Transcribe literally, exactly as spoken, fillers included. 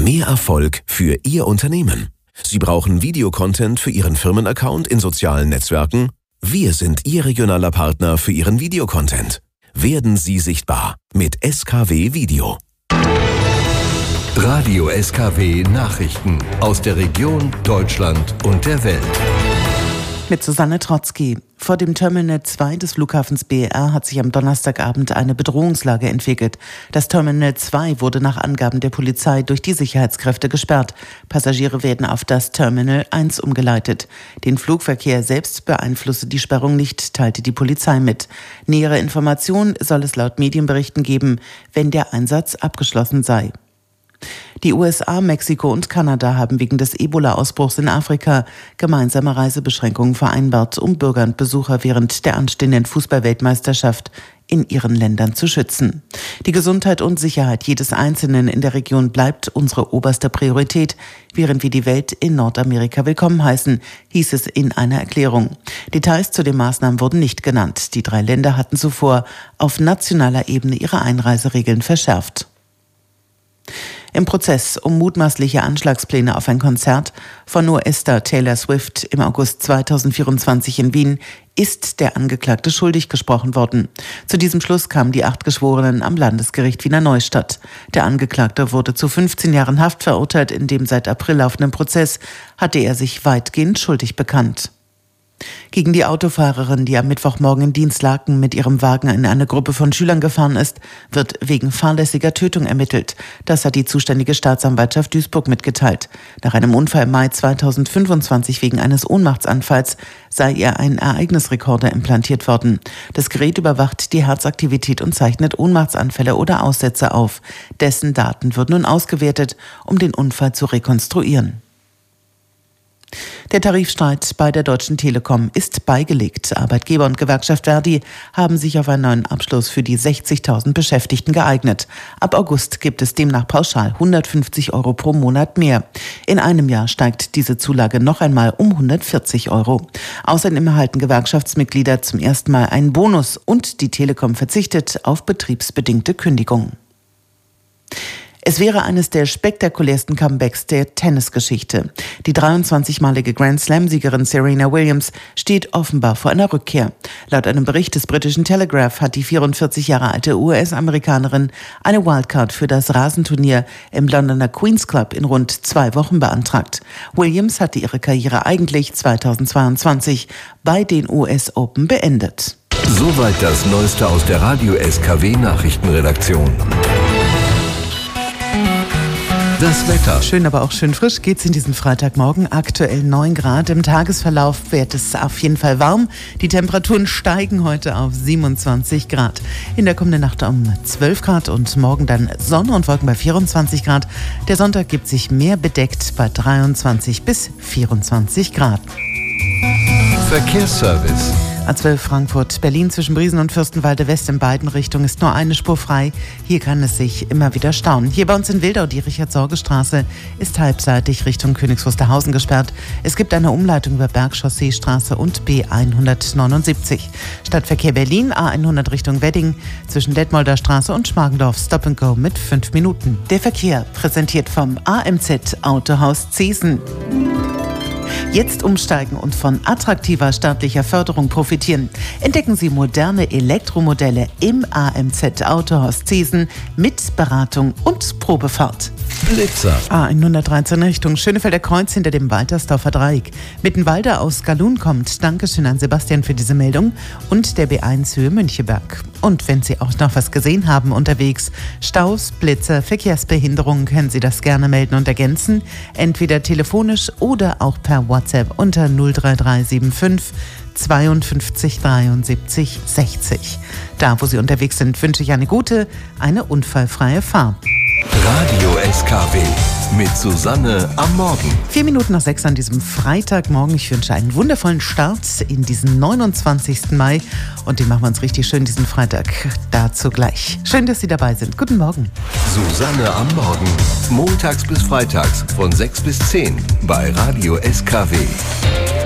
Mehr Erfolg für Ihr Unternehmen. Sie brauchen Videocontent für Ihren Firmenaccount in sozialen Netzwerken? Wir sind Ihr regionaler Partner für Ihren Videocontent. Werden Sie sichtbar mit S K W Video. Radio S K W Nachrichten aus der Region, Deutschland und der Welt. Mit Susanne Trotzki. Vor dem Terminal zwei des Flughafens B E R hat sich am Donnerstagabend eine Bedrohungslage entwickelt. Das Terminal zwei wurde nach Angaben der Polizei durch die Sicherheitskräfte gesperrt. Passagiere werden auf das Terminal eins umgeleitet. Den Flugverkehr selbst beeinflusse die Sperrung nicht, teilte die Polizei mit. Nähere Informationen soll es laut Medienberichten geben, wenn der Einsatz abgeschlossen sei. Die U S A, Mexiko und Kanada haben wegen des Ebola-Ausbruchs in Afrika gemeinsame Reisebeschränkungen vereinbart, um Bürger und Besucher während der anstehenden Fußball-Weltmeisterschaft in ihren Ländern zu schützen. Die Gesundheit und Sicherheit jedes Einzelnen in der Region bleibt unsere oberste Priorität, während wir die Welt in Nordamerika willkommen heißen, hieß es in einer Erklärung. Details zu den Maßnahmen wurden nicht genannt. Die drei Länder hatten zuvor auf nationaler Ebene ihre Einreiseregeln verschärft. Im Prozess um mutmaßliche Anschlagspläne auf ein Konzert von US-Star Taylor Swift im August zweitausendvierundzwanzig in Wien ist der Angeklagte schuldig gesprochen worden. Zu diesem Schluss kamen die acht Geschworenen am Landesgericht Wiener Neustadt. Der Angeklagte wurde zu fünfzehn Jahren Haft verurteilt. In dem seit April laufenden Prozess hatte er sich weitgehend schuldig bekannt. Gegen die Autofahrerin, die am Mittwochmorgen in Dienstlaken mit ihrem Wagen in eine Gruppe von Schülern gefahren ist, wird wegen fahrlässiger Tötung ermittelt. Das hat die zuständige Staatsanwaltschaft Duisburg mitgeteilt. Nach einem Unfall im Mai zweitausendfünfundzwanzig wegen eines Ohnmachtsanfalls sei ihr ein Ereignisrekorder implantiert worden. Das Gerät überwacht die Herzaktivität und zeichnet Ohnmachtsanfälle oder Aussätze auf. Dessen Daten würden nun ausgewertet, um den Unfall zu rekonstruieren. Der Tarifstreit bei der Deutschen Telekom ist beigelegt. Arbeitgeber und Gewerkschaft Verdi haben sich auf einen neuen Abschluss für die sechzigtausend Beschäftigten geeignet. Ab August gibt es demnach pauschal hundertfünfzig Euro pro Monat mehr. In einem Jahr steigt diese Zulage noch einmal um hundertvierzig Euro. Außerdem erhalten Gewerkschaftsmitglieder zum ersten Mal einen Bonus und die Telekom verzichtet auf betriebsbedingte Kündigungen. Es wäre eines der spektakulärsten Comebacks der Tennisgeschichte. Die dreiundzwanzigmalige Grand Slam-Siegerin Serena Williams steht offenbar vor einer Rückkehr. Laut einem Bericht des britischen Telegraph hat die vierundvierzig Jahre alte U S-Amerikanerin eine Wildcard für das Rasenturnier im Londoner Queen's Club in rund zwei Wochen beantragt. Williams hatte ihre Karriere eigentlich zweitausendzweiundzwanzig bei den U S Open beendet. Soweit das Neueste aus der Radio S K W Nachrichtenredaktion. Das Wetter. Schön, aber auch schön frisch geht's in diesen Freitagmorgen. Aktuell neun Grad. Im Tagesverlauf wird es auf jeden Fall warm. Die Temperaturen steigen heute auf siebenundzwanzig Grad. In der kommenden Nacht um zwölf Grad und morgen dann Sonne und Wolken bei vierundzwanzig Grad. Der Sonntag gibt sich mehr bedeckt bei dreiundzwanzig bis vierundzwanzig Grad. Verkehrsservice. A zwölf Frankfurt, Berlin zwischen Briesen und Fürstenwalde West in beiden Richtungen ist nur eine Spur frei. Hier kann es sich immer wieder stauen. Hier bei uns in Wildau, die Richard-Sorge-Straße, ist halbseitig Richtung Königs Wusterhausen gesperrt. Es gibt eine Umleitung über Bergchaussee-Straße und B hundertneunundsiebzig. Stadtverkehr Berlin, A hundert Richtung Wedding, zwischen Detmolder Straße und Schmargendorf Stop and Go mit fünf Minuten. Der Verkehr präsentiert vom A M Z Autohaus Zesen. Jetzt umsteigen und von attraktiver staatlicher Förderung profitieren. Entdecken Sie moderne Elektromodelle im A M Z Autohaus Zesen mit Beratung und Probefahrt. Blitzer. A hundertdreizehn Richtung Schönefelder Kreuz hinter dem Waltersdorfer Dreieck. Mittenwalder aus Galun kommt. Dankeschön an Sebastian für diese Meldung. Und der B eins Höhe Müncheberg. Und wenn Sie auch noch was gesehen haben unterwegs, Staus, Blitzer, Verkehrsbehinderungen, können Sie das gerne melden und ergänzen. Entweder telefonisch oder auch per WhatsApp unter null drei drei sieben fünf zweiundfünfzig dreiundsiebzig sechzig. Da, wo Sie unterwegs sind, wünsche ich eine gute, eine unfallfreie Fahrt. Radio S K W mit Susanne am Morgen. Vier Minuten nach sechs an diesem Freitagmorgen. Ich wünsche einen wundervollen Start in diesen neunundzwanzigsten Mai. Und den machen wir uns richtig schön diesen Freitag. Dazu gleich. Schön, dass Sie dabei sind. Guten Morgen. Susanne am Morgen. Montags bis freitags von sechs bis zehn bei Radio S K W.